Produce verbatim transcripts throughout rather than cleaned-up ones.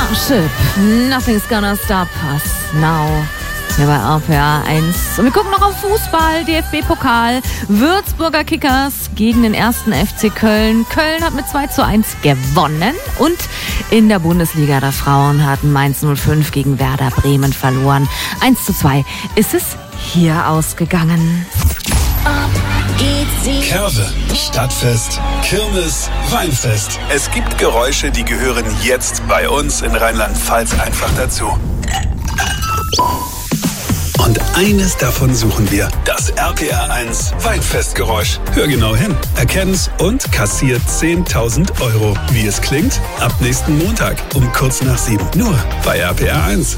Starship, Nothing's Gonna Stop Us Now. Hier bei R P R eins. Und wir gucken noch auf Fußball, D F B-Pokal, Würzburger Kickers gegen den ersten F C Köln. Köln hat mit zwei zu eins gewonnen. Und in der Bundesliga der Frauen hat Mainz null fünf gegen Werder Bremen verloren. eins zu zwei ist es hier ausgegangen. Curve, Stadtfest, Kirmes, Weinfest. Es gibt Geräusche, die gehören jetzt bei uns in Rheinland-Pfalz einfach dazu. Und eines davon suchen wir. Das R P R eins Weinfestgeräusch. Hör genau hin, erkenn's und kassiert zehntausend Euro. Wie es klingt? Ab nächsten Montag um kurz nach sieben. Nur bei R P R eins.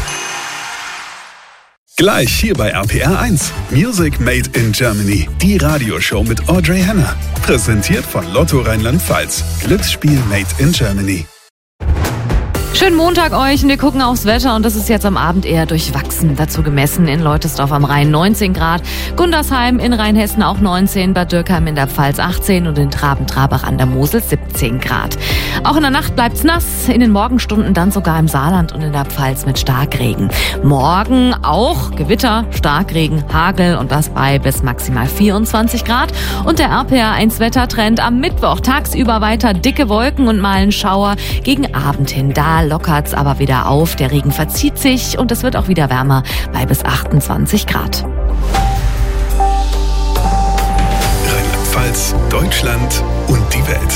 Gleich hier bei R P R eins. Music Made in Germany. Die Radioshow mit Audrey Henner. Präsentiert von Lotto Rheinland-Pfalz. Glücksspiel Made in Germany. Schönen Montag euch und wir gucken aufs Wetter und das ist jetzt am Abend eher durchwachsen. Dazu gemessen in Leutesdorf am Rhein neunzehn Grad, Gundersheim in Rheinhessen auch neunzehn, Bad Dürkheim in der Pfalz achtzehn und in Traben-Trabach an der Mosel siebzehn Grad. Auch in der Nacht bleibt's nass, in den Morgenstunden dann sogar im Saarland und in der Pfalz mit Starkregen. Morgen auch Gewitter, Starkregen, Hagel und das bei bis maximal vierundzwanzig Grad. Und der R P R eins Wettertrend am Mittwoch tagsüber weiter dicke Wolken und mal ein Schauer. Gegen Abend hin, da lockert's aber wieder auf. Der Regen verzieht sich und es wird auch wieder wärmer bei bis achtundzwanzig Grad. Rheinland-Pfalz, Deutschland und die Welt.